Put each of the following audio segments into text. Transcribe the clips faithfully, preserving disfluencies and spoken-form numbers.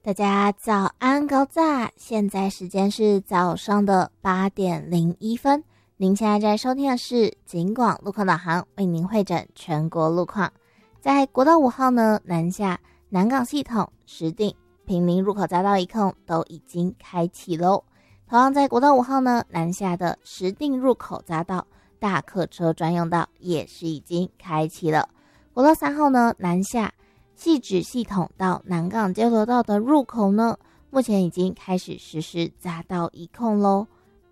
大家早安高炸，现在时间是早上的八点零一分。您现在在收听的是警广路况导航，为您汇整全国路况。在国道五号呢，南下南港系统、石碇、坪林入口匝道一控都已经开启喽。同样在国道五号呢，南下的石碇入口匝道大客车专用道也是已经开启了。国道三号呢，南下汐止系统到南港交流道的入口呢，目前已经开始实施匝道一控咯。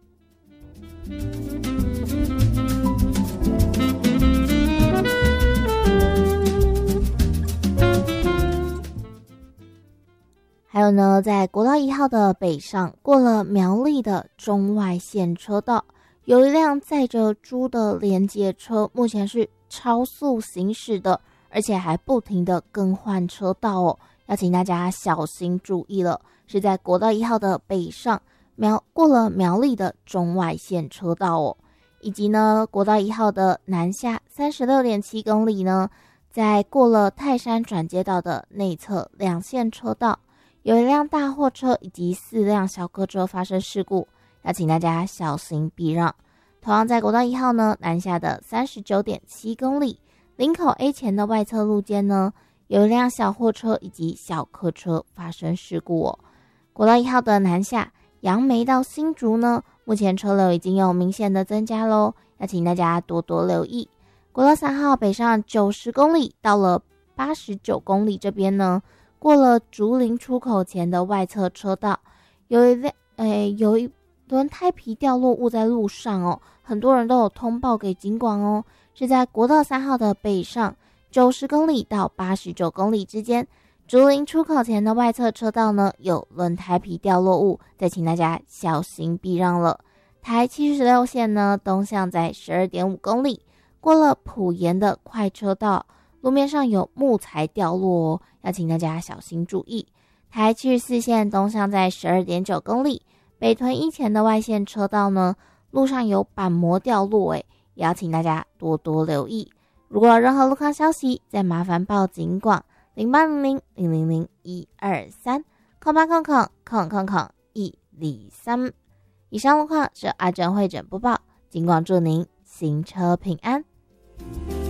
还有呢，在国道一号的北上，过了苗栗的中外线车道，有一辆载着猪的连接车，目前是超速行驶的，而且还不停的更换车道哦，要请大家小心注意了。是在国道一号的北上苗过了苗栗的中外线车道哦，以及呢国道一号的南下 三十六点七 公里呢，在过了泰山转接道的内侧两线车道，有一辆大货车以及四辆小客车发生事故，要请大家小心避让。同样在国道一号呢，南下的 三十九点七 公里，林口 A 前的外侧路肩呢，有一辆小货车以及小客车发生事故哦。国道一号的南下杨梅到新竹呢，目前车流已经有明显的增加咯，要请大家多多留意。国道三号北上九十公里，到了八十九公里这边呢，过了竹林出口前的外侧车道，有一辆诶有一轮胎皮掉落物在路上哦，很多人都有通报给警广哦。是在国道三号的北上九十公里到八十九公里之间，竹林出口前的外侧车道呢，有轮胎皮掉落物，再请大家小心避让了。台七十六线呢，东向在 十二点五 公里，过了埔盐的快车道，路面上有木材掉落哦，要请大家小心注意。台七十四线东向在 十二点九 公里，北屯一前的外线车道呢，路上有板膜掉落诶，也要请大家多多留意。如果有任何路况消息，再麻烦报警广零八零零零零零一二三空八空空空空空一零三。以上路况是阿珍会诊播报，警广祝您行车平安。